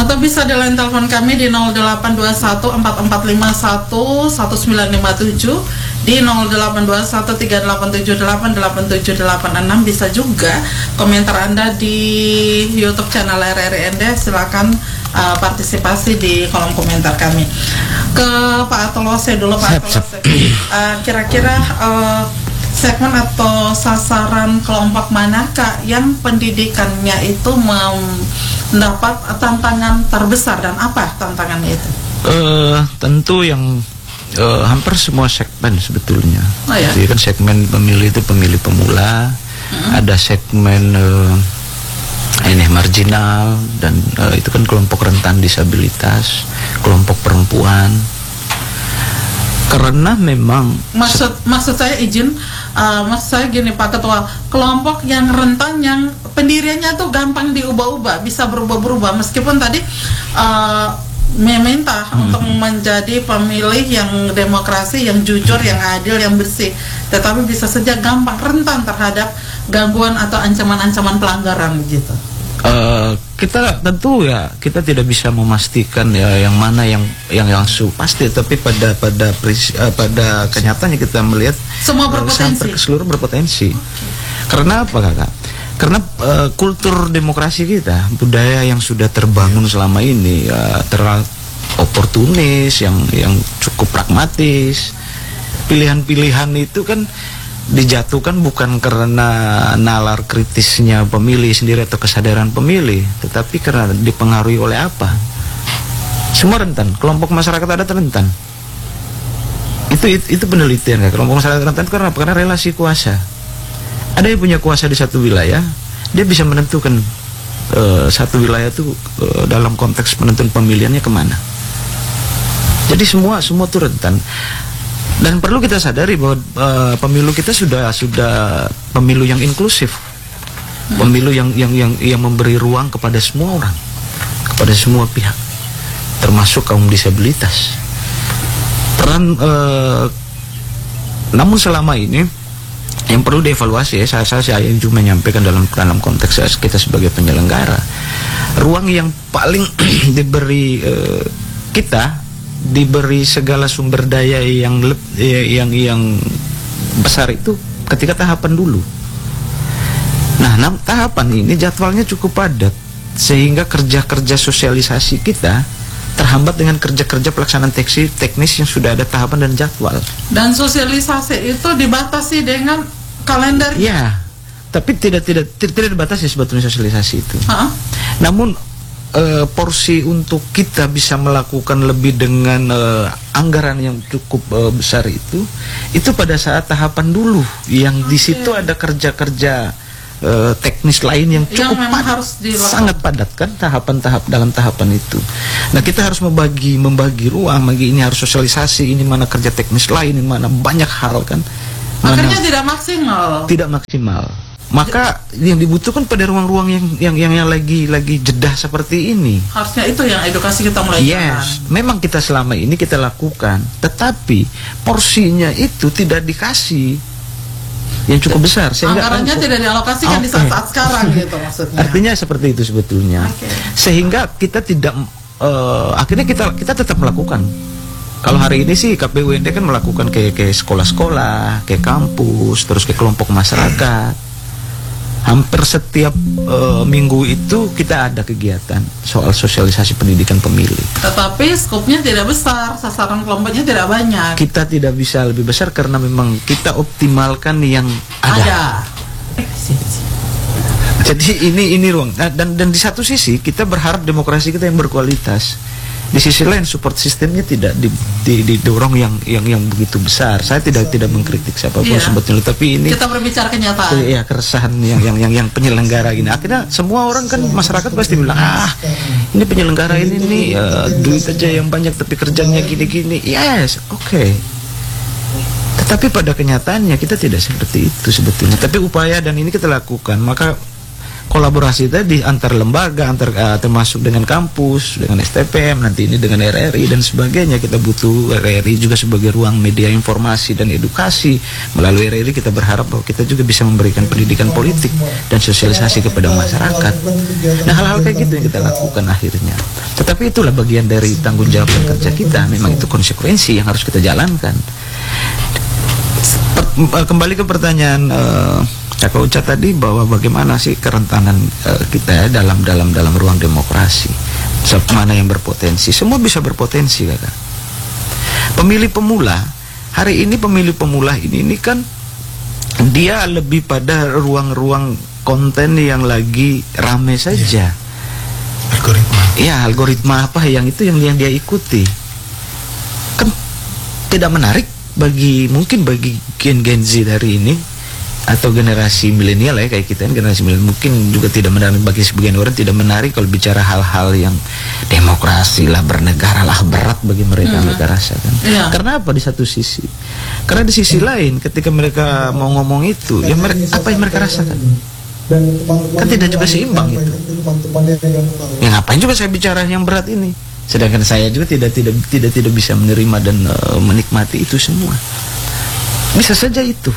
Atau bisa di line telepon kami di 0821 4451 1957, di 0821 3878 8786. Bisa juga komentar Anda di YouTube channel RRIND. Silakan partisipasi di kolom komentar kami. Ke Pak Atolose dulu, Pak Atolose. Kira-kira segmen atau sasaran kelompok manakah yang pendidikannya itu mendapat tantangan terbesar, dan apa tantangannya itu? Tentu yang hampir semua segmen sebetulnya. Oh, ya? Jadi kan segmen pemilih itu pemilih pemula, ada segmen ini marginal, dan itu kan kelompok rentan disabilitas, kelompok perempuan. Karena memang maksud saya maksud saya gini Pak Ketua, kelompok yang rentan yang pendiriannya tuh gampang diubah-ubah, bisa berubah-berubah, meskipun tadi meminta untuk menjadi pemilih yang demokrasi, yang jujur, yang adil, yang bersih, tetapi bisa saja gampang rentan terhadap gangguan atau ancaman-ancaman pelanggaran gitu. Kita tentu ya kita tidak bisa memastikan ya yang mana yang pasti, tapi pada kenyataannya kita melihat semua berpotensi, seluruh berpotensi. Karena apa Kakak? Karena kultur demokrasi kita, budaya yang sudah terbangun selama ini terlalu oportunis, yang cukup pragmatis. Pilihan-pilihan itu kan dijatuhkan bukan karena nalar kritisnya pemilih sendiri atau kesadaran pemilih, tetapi karena dipengaruhi oleh apa? Semua rentan, kelompok masyarakat adat rentan. Itu penelitian ya, kelompok masyarakat rentan karena relasi kuasa. Ada yang punya kuasa di satu wilayah, dia bisa menentukan satu wilayah itu dalam konteks penentuan pemilihannya kemana. Jadi semua itu rentan. Dan perlu kita sadari bahwa pemilu kita sudah pemilu yang inklusif, pemilu yang memberi ruang kepada semua orang, kepada semua pihak, termasuk kaum disabilitas. Namun selama ini yang perlu dievaluasi ya, saya ingin cuma menyampaikan dalam konteks kita sebagai penyelenggara, ruang yang paling diberi segala sumber daya yang besar itu ketika tahapan dulu. Nah, tahapan ini jadwalnya cukup padat, sehingga kerja-kerja sosialisasi kita terhambat dengan kerja-kerja pelaksanaan teknis yang sudah ada tahapan dan jadwal. Dan sosialisasi itu dibatasi dengan kalender. Ya, tapi tidak dibatasi sebetulnya sosialisasi itu. Namun porsi untuk kita bisa melakukan lebih dengan anggaran yang cukup besar itu pada saat tahapan dulu, yang di situ ada kerja-kerja teknis lain yang cukup sangat padat kan dalam tahapan itu. Nah, kita harus membagi ruang, ini harus sosialisasi, ini mana kerja teknis lain, ini mana banyak hal kan. Akhirnya tidak maksimal. Maka yang dibutuhkan pada ruang-ruang yang lagi jedah seperti ini. Harusnya itu yang edukasi kita mulai jalan. Yes, memang kita selama ini kita lakukan, tetapi porsinya itu tidak dikasih yang cukup besar, sehingga anggarannya tidak dialokasikan di saat sekarang gitu maksudnya. Artinya seperti itu sebetulnya. Sehingga kita tidak akhirnya kita tetap melakukan. Kalau hari ini sih KPUND kan melakukan ke sekolah-sekolah, ke kampus, terus ke kelompok masyarakat. Hampir setiap minggu itu kita ada kegiatan soal sosialisasi pendidikan pemilih. Tetapi skopnya tidak besar, sasaran kelompoknya tidak banyak. Kita tidak bisa lebih besar karena memang kita optimalkan yang ada. Jadi ini ruang. Dan di satu sisi kita berharap demokrasi kita yang berkualitas. Di sisi lain support sistemnya tidak didorong yang begitu besar. Saya tidak mengkritik siapapun sebetulnya, tapi ini kita berbicara kenyataan. Iya, keresahan yang penyelenggara gini. Akhirnya semua orang kan, masyarakat pasti bilang, ini penyelenggara ini duit aja yang banyak tapi kerjanya gini-gini. Yes, oke. Tetapi pada kenyataannya kita tidak seperti itu sebetulnya. Tapi upaya dan ini kita lakukan, maka kolaborasi tadi antar lembaga, termasuk dengan kampus, dengan STPM, nanti ini dengan RRI dan sebagainya. Kita butuh RRI juga sebagai ruang media informasi dan edukasi. Melalui RRI kita berharap bahwa kita juga bisa memberikan pendidikan politik dan sosialisasi kepada masyarakat. Nah, hal-hal kayak gitu yang kita lakukan akhirnya. Tetapi itulah bagian dari tanggung jawab dan kerja kita. Memang itu konsekuensi yang harus kita jalankan. Kembali ke pertanyaan Cak Uca tadi, bahwa bagaimana sih kerentanan kita dalam ruang demokrasi, mana yang berpotensi. Semua bisa berpotensi, kakak. Pemilih pemula hari ini, ini kan dia lebih pada ruang-ruang konten yang lagi rame saja. Algoritma. Ya, algoritma apa yang itu yang dia ikuti. Kan tidak menarik mungkin bagi Gen Z dari ini, atau generasi milenial ya, kayak kita kan generasi milenial, mungkin juga tidak menarik bagi sebagian orang, tidak menarik kalau bicara hal-hal yang demokrasi lah, bernegara lah, berat bagi mereka. Mereka rasakan. Karena apa? Di satu sisi, karena di sisi lain ketika mereka mau ngomong itu, ya apa yang mereka rasakan kan tidak juga seimbang itu. Ya ngapain juga saya bicara yang berat ini, sedangkan saya juga tidak bisa menerima dan menikmati itu semua. Bisa saja itu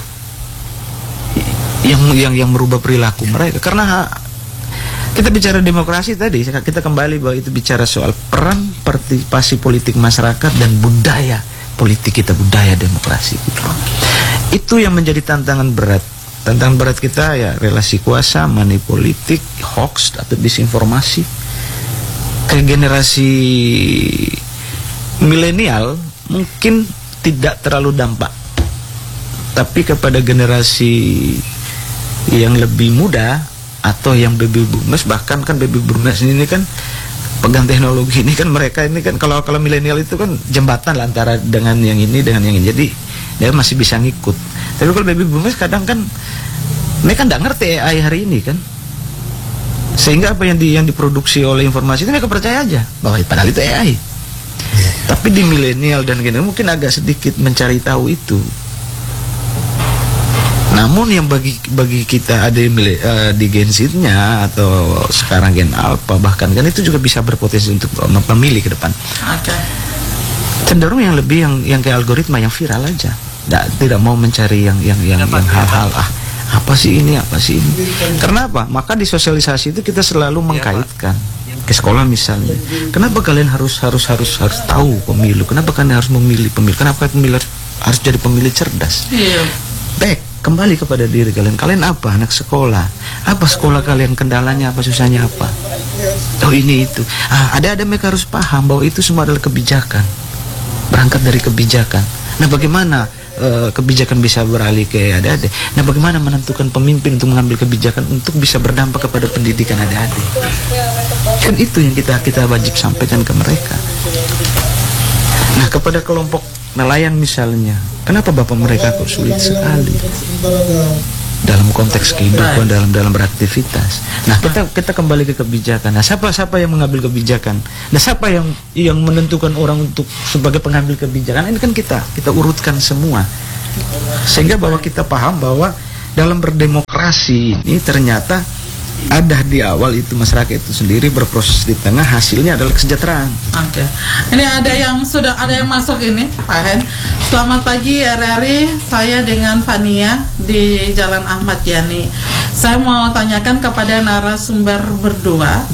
yang merubah perilaku mereka. Karena kita bicara demokrasi tadi, kita kembali bahwa itu bicara soal peran partisipasi politik masyarakat dan budaya politik kita, budaya demokrasi kita. Itu yang menjadi tantangan berat. Tantangan berat kita ya relasi kuasa, money politik, hoax atau disinformasi. Ke generasi milenial mungkin tidak terlalu dampak, tapi kepada generasi yang lebih muda atau yang baby boomers, bahkan kan baby boomers ini kan pegang teknologi ini kan, mereka ini kan kalau milenial itu kan jembatan lah antara dengan yang ini dengan yang ini, jadi dia masih bisa ngikut. Tapi kalau baby boomers kadang kan mereka nggak ngerti AI hari ini kan, sehingga apa yang diproduksi oleh informasi itu mereka percaya aja bahwa padahal itu AI. Tapi di milenial dan gini mungkin agak sedikit mencari tahu itu. Namun yang bagi kita ada di Gen Z-nya atau sekarang Gen Alpha bahkan kan itu juga bisa berpotensi untuk memilih ke depan. Cenderung yang lebih yang kayak algoritma yang viral aja. Tidak mau mencari yang hal-hal apa sih ini. Karena apa? Maka di sosialisasi itu kita selalu mengkaitkan ke sekolah misalnya. Kenapa kalian harus tahu pemilu? Kenapa kalian harus memilih pemilu? Kenapa kalian harus jadi pemilih cerdas? Baik. Kembali kepada diri kalian. Kalian apa? Anak sekolah. Apa sekolah kalian? Kendalanya apa? Susahnya apa? Oh ini itu. Ada mereka harus paham bahwa itu semua adalah kebijakan. Berangkat dari kebijakan. Nah bagaimana kebijakan bisa beralih ke adik-adik? Nah bagaimana menentukan pemimpin untuk mengambil kebijakan untuk bisa berdampak kepada pendidikan adik-adik? Kan itu yang kita wajib sampaikan ke mereka. Nah kepada kelompok nelayan misalnya, kenapa bapak mereka kok sulit sekali dalam konteks kehidupan, dalam beraktivitas. Nah kita kembali ke kebijakan. Nah siapa yang mengambil kebijakan? Nah siapa yang menentukan orang untuk sebagai pengambil kebijakan? Ini kan kita urutkan semua, sehingga bahwa kita paham bahwa dalam berdemokrasi ini ternyata ada di awal itu masyarakat itu sendiri, berproses di tengah, hasilnya adalah kesejahteraan. Oke. Ini ada yang masuk ini, Pak Hen. Selamat pagi RRI, saya dengan Fania di Jalan Ahmad Yani. Saya mau tanyakan kepada narasumber berdua.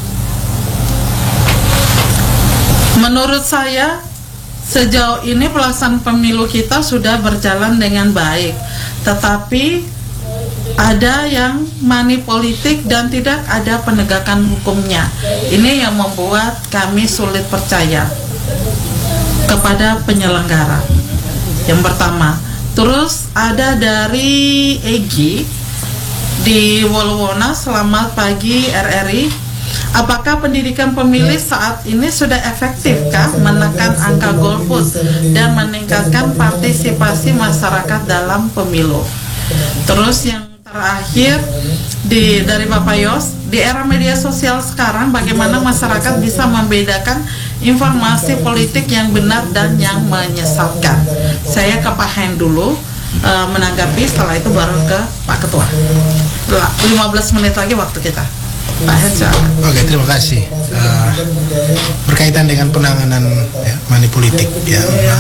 Menurut saya sejauh ini pelaksanaan pemilu kita sudah berjalan dengan baik, tetapi ada yang money politik dan tidak ada penegakan hukumnya. Ini yang membuat kami sulit percaya kepada penyelenggara. Yang pertama. Terus ada dari Egi di Wolwona. Selamat pagi RRI. Apakah pendidikan pemilih saat ini sudah efektifkah menekan angka golput dan meningkatkan partisipasi masyarakat dalam pemilu? Terus yang terakhir dari Bapak Yos, di era media sosial sekarang bagaimana masyarakat bisa membedakan informasi politik yang benar dan yang menyesatkan? Saya ke Pak Hen dulu. menanggapi. Setelah itu baru ke Pak Ketua. 15 menit lagi waktu kita. Pak Hensa. Oke, terima kasih. Berkaitan dengan penanganan money politik ya,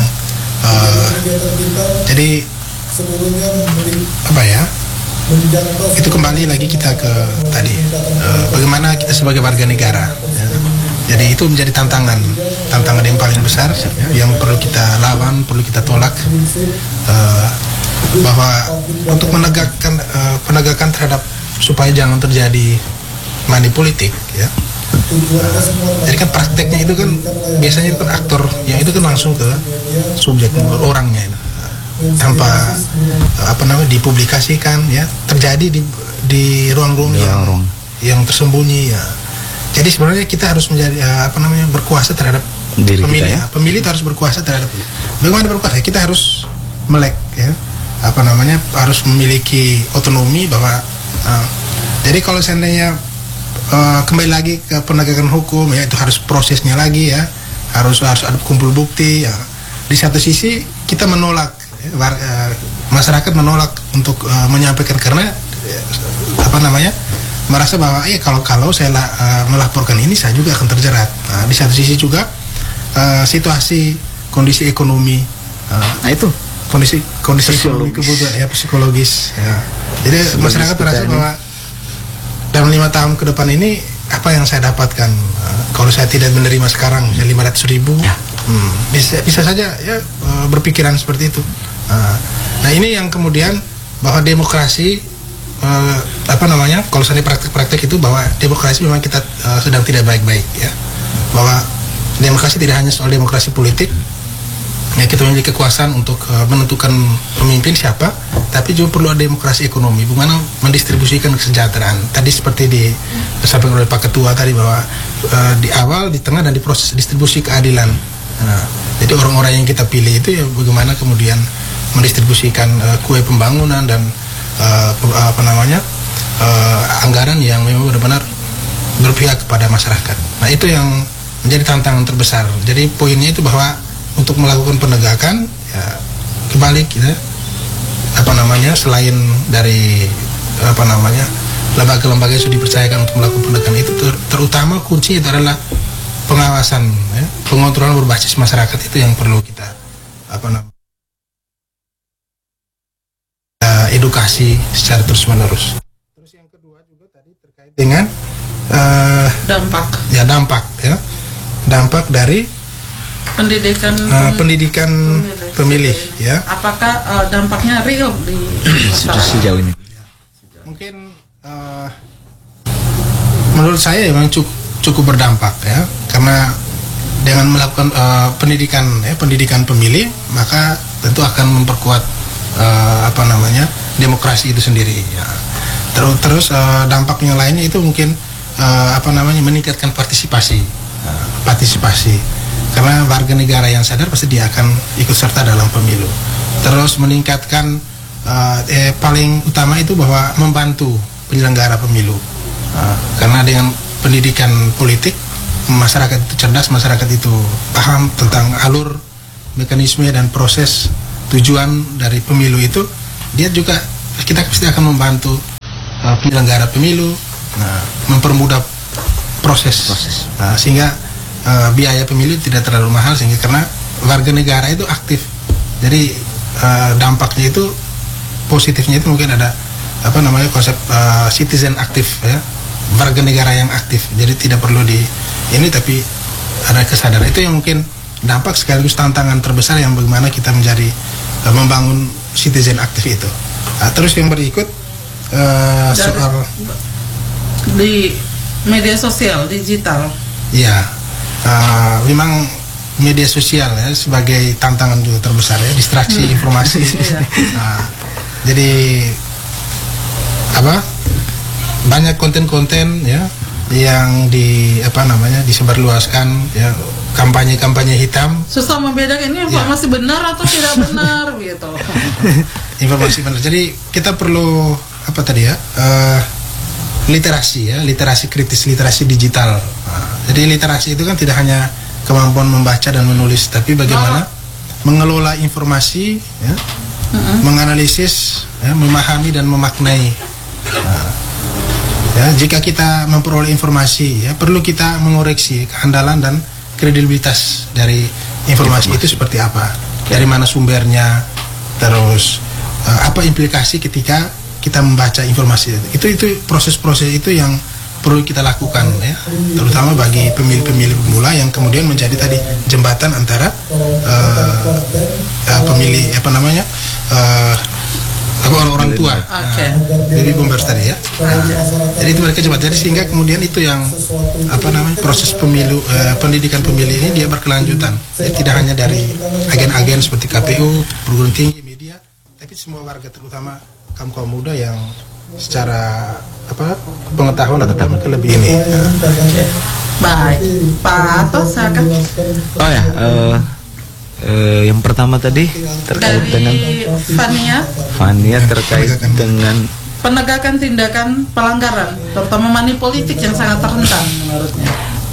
jadi apa ya? Itu kembali lagi kita ke tadi bagaimana kita sebagai warga negara. Ya. Jadi itu menjadi tantangan yang paling besar ya, yang perlu kita lawan, perlu kita tolak. Bahwa untuk penegakan terhadap supaya jangan terjadi money politik ya. Jadi kan prakteknya itu kan biasanya itu kan aktor yang itu kan langsung ke subjek orangnya itu. Tanpa dipublikasikan ya, terjadi di ruang-ruang yang tersembunyi ya. Jadi sebenarnya kita harus menjadi berkuasa terhadap diri pemilih. Kita, ya? Pemilih itu harus berkuasa terhadap. Bagaimana berkuasa? Kita harus melek ya. Harus memiliki otonomi bahwa jadi kalau seandainya kembali lagi ke penegakan hukum ya, itu harus prosesnya lagi ya, harus ada kumpul bukti ya. Di satu sisi kita menolak masyarakat menolak untuk menyampaikan karena merasa bahwa kalau saya melaporkan ini saya juga akan terjerat. Di satu sisi juga situasi kondisi ekonomi itu kondisi ekonomi kebutuhan ya, psikologis ya. Jadi masyarakat merasa bahwa dalam 5 tahun ke depan ini apa yang saya dapatkan kalau saya tidak menerima sekarang 500.000 ya. Bisa saja ya berpikiran seperti itu. Nah ini yang kemudian bahwa demokrasi kalau saya praktek-praktek itu bahwa demokrasi memang kita sedang tidak baik-baik ya, bahwa demokrasi tidak hanya soal demokrasi politik ya, kita memiliki kekuasaan untuk menentukan pemimpin siapa, tapi juga perlu ada demokrasi ekonomi, bagaimana mendistribusikan kesejahteraan. Tadi seperti disampaikan oleh Pak Ketua tadi bahwa di awal, di tengah, dan di proses distribusi keadilan. Jadi orang-orang yang kita pilih itu ya bagaimana kemudian mendistribusikan kue pembangunan dan anggaran yang memang benar-benar berpihak kepada masyarakat. Nah itu yang menjadi tantangan terbesar. Jadi poinnya itu bahwa untuk melakukan penegakan ya, kebalik ya, selain dari lembaga-lembaga yang sudah dipercayakan untuk melakukan penegakan itu terutama kunci itu adalah pengawasan ya, pengontrolan berbasis masyarakat itu yang perlu kita edukasi secara terus-menerus. Terus yang kedua juga tadi terkait dengan dampak dari pendidikan pemilih ya. Apakah dampaknya real di sejauh ini? Mungkin menurut saya memang cukup berdampak ya, karena dengan melakukan pendidikan pemilih maka tentu akan memperkuat demokrasi itu sendiri ya. Terus dampak yang lainnya itu mungkin meningkatkan partisipasi karena warga negara yang sadar pasti dia akan ikut serta dalam pemilu. Terus meningkatkan paling utama itu bahwa membantu penyelenggara pemilu karena dengan pendidikan politik masyarakat itu cerdas, masyarakat itu paham tentang alur, mekanisme dan proses tujuan dari pemilu itu. Dia juga kita pasti akan membantu penyelenggara pemilu, mempermudah proses. Sehingga biaya pemilu tidak terlalu mahal, sehingga karena warga negara itu aktif. Jadi dampaknya itu positifnya itu mungkin ada konsep citizen aktif ya, warga negara yang aktif. Jadi tidak perlu tapi ada kesadaran. Itu yang mungkin dampak sekaligus tantangan terbesar yang bagaimana kita menjadi membangun citizen aktif itu. Terus yang berikut soal di media sosial digital. Ya, memang media sosial ya sebagai tantangan juga terbesar ya, distraksi informasi. Jadi banyak konten-konten ya yang disebarluaskan ya, kampanye hitam. Susah membedakan ini informasi benar atau tidak benar gitu. Informasi benar. Jadi kita perlu literasi kritis, literasi digital. Jadi literasi itu kan tidak hanya kemampuan membaca dan menulis, tapi bagaimana mengelola informasi ya, menganalisis, ya, memahami dan memaknai. Ya, jika kita memperoleh informasi, ya, perlu kita mengoreksi keandalan dan kredibilitas dari informasi itu seperti apa, dari mana sumbernya, terus apa implikasi ketika kita membaca informasi itu. Proses-proses itu yang perlu kita lakukan, ya, terutama bagi pemilih-pemilih pemula yang kemudian menjadi tadi jembatan antara pemilih orang tua, baby boomers tadi, ya. Jadi itu mereka jembatan. Jadi sehingga kemudian itu yang proses pemilu, pendidikan pemilih ini dia berkelanjutan. Jadi tidak hanya dari agen-agen seperti KPU, perguruan tinggi, media, tapi semua warga, terutama kaum muda yang secara pengetahuan atau lebih ini. Baik, Pak Ato, silakan. Oh ya, yang pertama tadi terkait dari dengan Fania terkait dengan penegakan tindakan pelanggaran, terutama money politik yang sangat rentan menurutnya.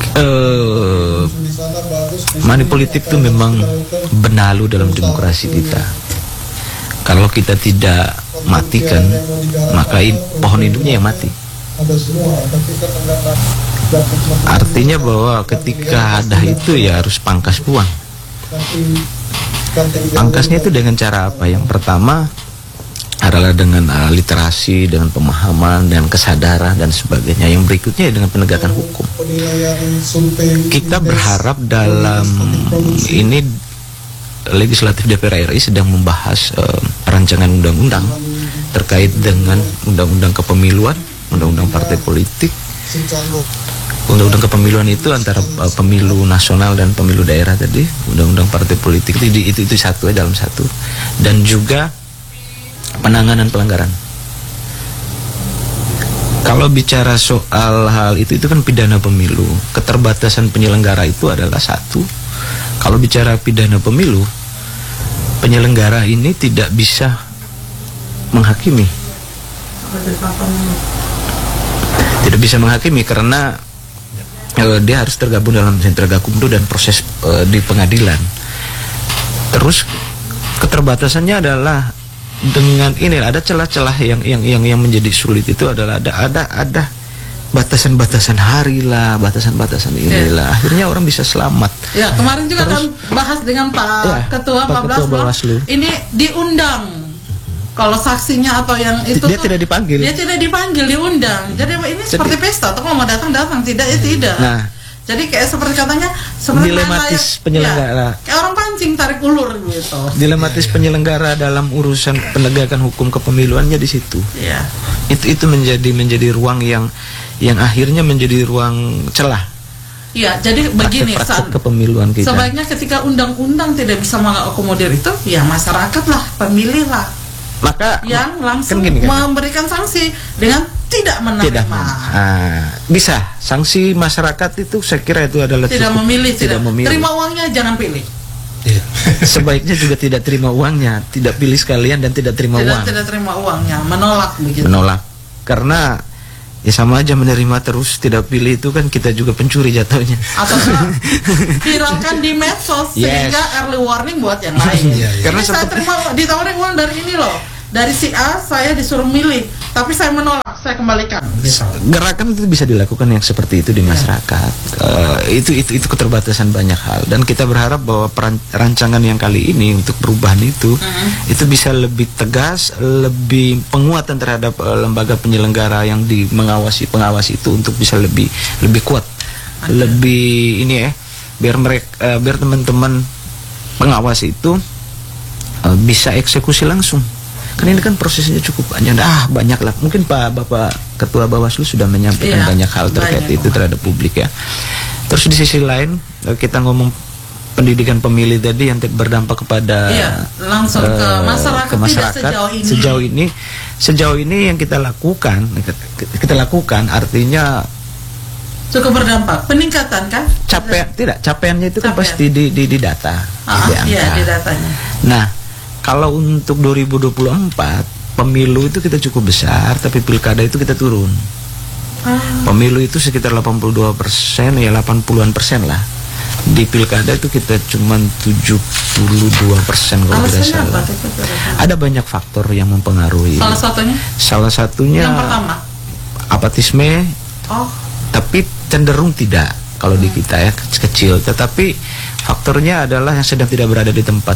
Money politik itu memang benalu dalam demokrasi kita. Kalau kita tidak matikan, maka pohon induknya yang mati. Artinya bahwa ketika ada itu ya harus pangkas uang. Pangkasnya itu dengan cara apa? Yang pertama adalah dengan literasi, dengan pemahaman, dan kesadaran dan sebagainya. Yang berikutnya dengan penegakan hukum. Kita berharap dalam ini Legislatif DPR RI sedang membahas rancangan undang-undang terkait dengan undang-undang kepemiluan, undang-undang partai politik. Undang-undang kepemiluan itu antara pemilu nasional dan pemilu daerah tadi, undang-undang partai politik itu satu dalam satu, dan juga penanganan pelanggaran. Kalau bicara soal hal itu kan pidana pemilu, keterbatasan penyelenggara itu adalah satu. Kalau bicara pidana pemilu, penyelenggara ini tidak bisa menghakimi. Tidak bisa menghakimi karena dia harus tergabung dalam sentra gakumdu dan proses di pengadilan. Terus keterbatasannya adalah dengan ini ada celah-celah yang menjadi sulit itu adalah ada batasan-batasan hari lah, batasan-batasan inilah. Akhirnya orang bisa selamat. Ya, kemarin juga kan bahas dengan Pak Ketua Bawaslu. Ini diundang. Kalau saksinya atau yang itu dia tidak dipanggil. Dia tidak dipanggil, diundang. Jadi ini seperti pesta, atau kalau mau datang tidak, ya tidak. Nah, jadi kayak seperti katanya sebenarnya dilematis penyelenggara. Ya, kayak orang pancing tarik ulur gitu. Dilematis penyelenggara dalam urusan penegakan hukum kepemiluannya di situ. Ya. Itu menjadi ruang yang akhirnya menjadi ruang celah. Ya, jadi begini, praktek kepemiluan kita. Sebaiknya ketika undang-undang tidak bisa mengakomodir itu, ya masyarakat lah, pemilih lah. Maka yang langsung kan memberikan sanksi dengan tidak menerima. Bisa sanksi masyarakat itu saya kira itu adalah tidak memilih. Terima uangnya, jangan pilih. Sebaiknya juga tidak terima uangnya, tidak pilih sekalian dan tidak terima uang. Tidak terima uangnya, menolak begitu. Menolak, karena ya sama aja menerima terus tidak pilih itu kan kita juga pencuri jatuhnya. Atau viralkan di medsos sehingga early warning buat yang lain. Karena saya ditawarin uang dari ini loh, dari si A, saya disuruh milih, tapi saya menolak, saya kembalikan. Gerakan itu bisa dilakukan yang seperti itu di masyarakat. Itu keterbatasan banyak hal, dan kita berharap bahwa rancangan yang kali ini untuk perubahan itu bisa lebih tegas, lebih penguatan terhadap lembaga penyelenggara yang pengawas itu untuk bisa lebih kuat, lebih ini biar teman-teman pengawas itu bisa eksekusi langsung. Kan ini kan prosesnya cukup banyak lah. Mungkin Bapak Ketua Bawaslu sudah menyampaikan banyak hal terkait itu terhadap publik ya. Terus di sisi lain kita ngomong pendidikan pemilih tadi yang berdampak kepada langsung ke masyarakat. Sejauh ini yang kita lakukan artinya cukup berdampak. Peningkatan kan? Capaiannya itu kan pasti di data, di angka. Iya, di datanya. Nah, kalau untuk 2024 pemilu itu kita cukup besar, tapi pilkada itu kita turun. Pemilu itu sekitar 82%, ya 80-an persen lah. Di pilkada itu kita cuma 72% kalau tidak salah. Ada banyak faktor yang mempengaruhi. Salah satunya yang pertama apatisme. Tapi cenderung tidak kalau di kita ya, kecil. Tetapi faktornya adalah yang sedang tidak berada di tempat.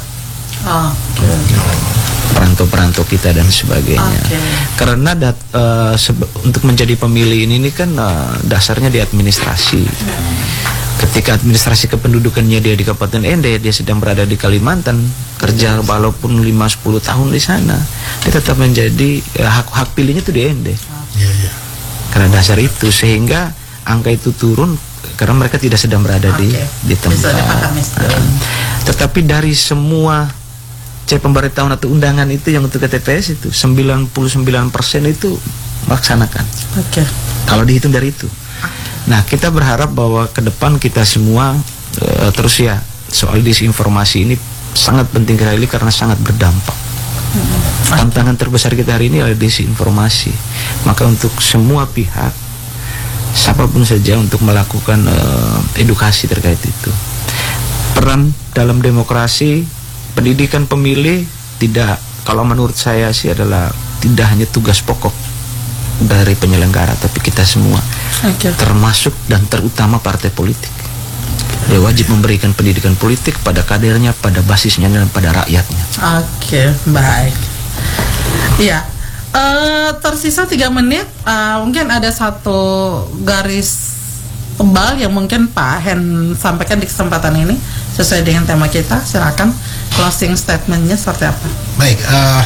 Perantau-perantau kita dan sebagainya. Karena untuk menjadi pemilih ini kan dasarnya di administrasi. Ketika administrasi kependudukannya dia di Kabupaten Ende, dia sedang berada di Kalimantan, kerja walaupun 5-10 tahun di sana, dia tetap menjadi hak pilihnya itu di Ende. Karena dasar itu, sehingga angka itu turun karena mereka tidak sedang berada di tempat. Tetapi dari semua pemberitahuan atau undangan itu yang untuk ke TPS itu 99% itu melaksanakan. Kalau dihitung dari itu. Nah, kita berharap bahwa ke depan kita semua terus ya, soal disinformasi ini sangat penting sekali karena sangat berdampak. Tantangan terbesar kita hari ini adalah disinformasi. Maka untuk semua pihak, siapapun saja untuk melakukan edukasi terkait itu. Peran dalam demokrasi, pendidikan pemilih tidak, kalau menurut saya sih adalah tidak hanya tugas pokok dari penyelenggara, tapi kita semua, termasuk dan terutama partai politik. Dia wajib memberikan pendidikan politik pada kadernya, pada basisnya, dan pada rakyatnya. Baik. Iya, tersisa 3 menit. Mungkin ada satu garis tebal yang mungkin Pak Hen sampaikan di kesempatan ini sesuai dengan tema kita. Silakan closing statementnya seperti apa? Baik,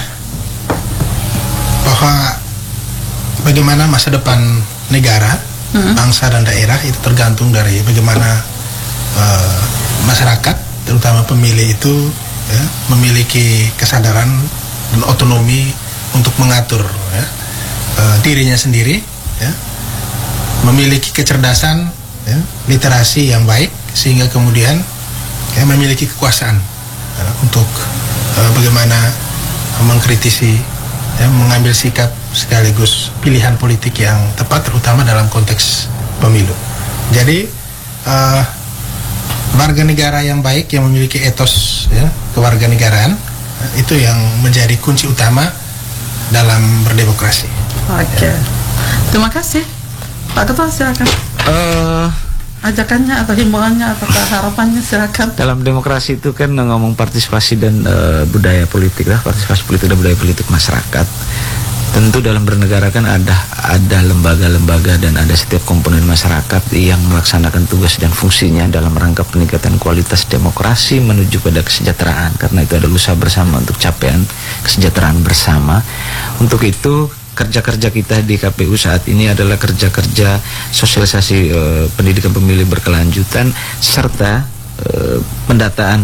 bahwa bagaimana masa depan negara, bangsa dan daerah itu tergantung dari bagaimana masyarakat, terutama pemilih itu memiliki kesadaran dan otonomi untuk mengatur dirinya sendiri, memiliki kecerdasan, literasi yang baik, sehingga kemudian memiliki kekuasaan untuk bagaimana mengkritisi, mengambil sikap sekaligus pilihan politik yang tepat, terutama dalam konteks pemilu. Jadi warga negara yang baik, yang memiliki etos kewarganegaraan, itu yang menjadi kunci utama dalam berdemokrasi. Terima kasih Pak Ketua, silakan. Ajakannya atau himbauannya atau harapannya silakan. Dalam demokrasi itu kan ngomong partisipasi dan budaya politik lah, partisipasi politik dan budaya politik masyarakat. Tentu dalam bernegara kan ada lembaga-lembaga dan ada setiap komponen masyarakat yang melaksanakan tugas dan fungsinya dalam rangka peningkatan kualitas demokrasi menuju pada kesejahteraan. Karena itu ada usaha bersama untuk capaian kesejahteraan bersama. Untuk itu kerja-kerja kita di KPU saat ini adalah kerja-kerja sosialisasi pendidikan pemilih berkelanjutan serta pendataan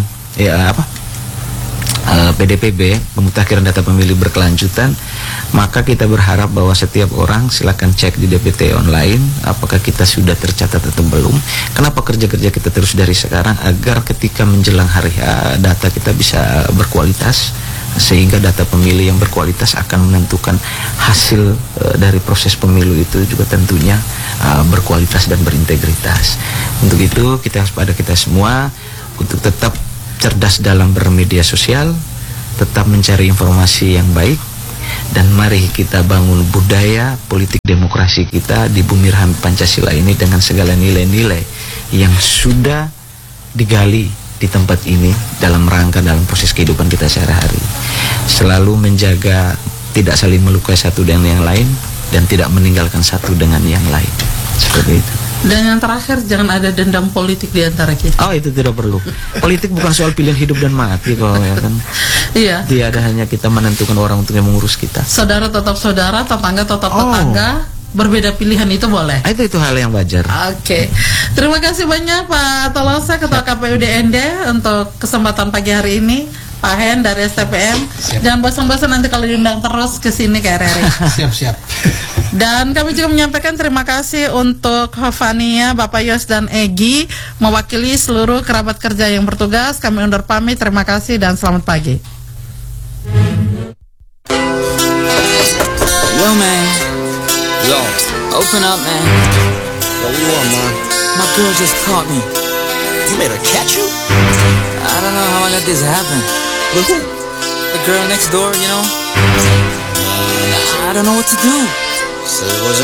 PDPB, pemutakhiran data pemilih berkelanjutan. Maka kita berharap bahwa setiap orang silakan cek di DPT online apakah kita sudah tercatat atau belum. Kenapa kerja-kerja kita terus dari sekarang, agar ketika menjelang hari data kita bisa berkualitas, sehingga data pemilih yang berkualitas akan menentukan hasil dari proses pemilu itu juga tentunya berkualitas dan berintegritas. Untuk itu kita pada kita semua untuk tetap cerdas dalam bermedia sosial, tetap mencari informasi yang baik, dan mari kita bangun budaya politik demokrasi kita di bumi rahmi Pancasila ini dengan segala nilai-nilai yang sudah digali di tempat ini dalam rangka dalam proses kehidupan kita sehari-hari. Selalu menjaga tidak saling melukai satu dengan yang lain dan tidak meninggalkan satu dengan yang lain. Seperti itu. Dan yang terakhir, jangan ada dendam politik di antara kita. Oh, itu tidak perlu. Politik bukan soal pilihan hidup dan mati kalau ya kan. Iya. Tidak ada hanya kita menentukan orang untuk yang mengurus kita. Saudara tetap saudara, tetangga tetap tetangga. Berbeda pilihan itu boleh. Itu hal yang wajar. Terima kasih banyak Pak Tolosa, Ketua KPU DND, untuk kesempatan pagi hari ini. Pak Hen dari STPM. Jangan bosan-bosan nanti kalau diundang terus ke sini ke RRI. Siap-siap. Dan kami juga menyampaikan terima kasih untuk Fania, Bapak Yos dan Egi, mewakili seluruh kerabat kerja yang bertugas. Kami undur pamit. Terima kasih dan selamat pagi. Yo man, yo, open up man. What you want, man? My girl just caught me. You made her catch you? I don't know how I let this happen. With who? The girl next door, you know? I don't know what to do. So it wasn't